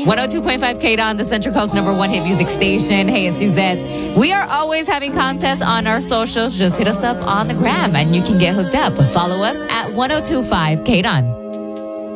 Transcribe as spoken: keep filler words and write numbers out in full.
one oh two point five K D O N, the Central Coast number one hit music station. Hey, it's Suzette. We are always having contests on our socials. Just hit us up on the gram and you can get hooked up. Follow us at one oh two point five K D O N.